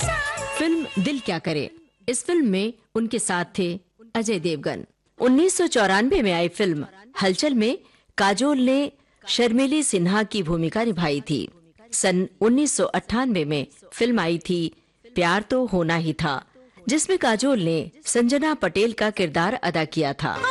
Film दिल क्या करे, इस फिल्म में उनके साथ थे अजय देवगन। 1994 में आई फिल्म हलचल में काजोल ने शर्मिली सिन्हा की भूमिका निभाई थी। सन 1998 में फिल्म आई थी प्यार तो होना ही था, जिसमें काजोल ने संजना पटेल का किरदार अदा किया था।